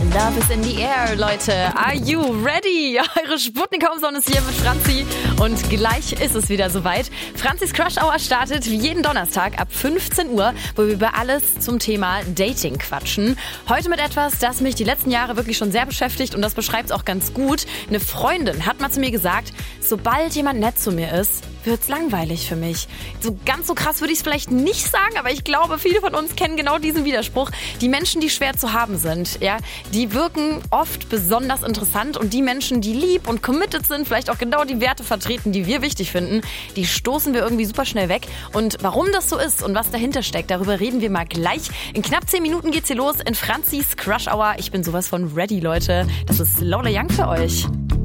Love is in the air, Leute. Are you ready? Eure Sputnik Home Zone ist hier mit Franzi und gleich ist es wieder soweit. Franzis Crush Hour startet wie jeden Donnerstag ab 15 Uhr, wo wir über alles zum Thema Dating quatschen. Heute mit etwas, das mich die letzten Jahre wirklich schon sehr beschäftigt und das beschreibt es auch ganz gut. Eine Freundin hat mal zu mir gesagt, sobald jemand nett zu mir ist, wird's langweilig für mich. So ganz so krass würde ich es vielleicht nicht sagen, aber ich glaube, viele von uns kennen genau diesen Widerspruch. Die Menschen, die schwer zu haben sind, ja, die wirken oft besonders interessant und die Menschen, die lieb und committed sind, vielleicht auch genau die Werte vertreten, die wir wichtig finden, die stoßen wir irgendwie super schnell weg. Und warum das so ist und was dahinter steckt, darüber reden wir mal gleich. In knapp 10 Minuten geht's hier los in Franzis Crush Hour. Ich bin sowas von ready, Leute. Das ist Lola Young für euch.